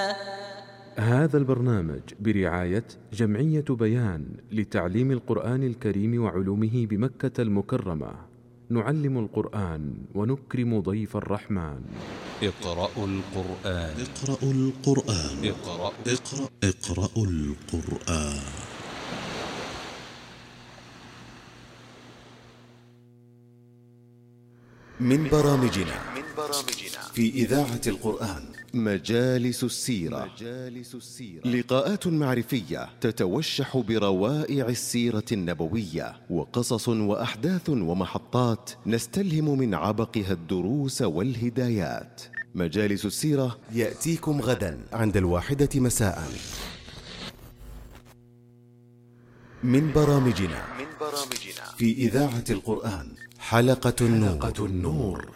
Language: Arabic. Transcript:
هذا البرنامج برعاية جمعية بيان لتعليم القرآن الكريم وعلومه بمكة المكرمة. نعلم القرآن ونكرم ضيف الرحمن. اقرأوا القرآن. اقرأوا القرآن. اقرأوا القرآن. من برامجنا في إذاعة القرآن مجالس السيرة. لقاءات معرفية تتوشح بروائع السيرة النبوية، وقصص وأحداث ومحطات نستلهم من عبقها الدروس والهدايات. مجالس السيرة يأتيكم غدا عند 1:00 مساء. من برامجنا في إذاعة القرآن حلقة النور.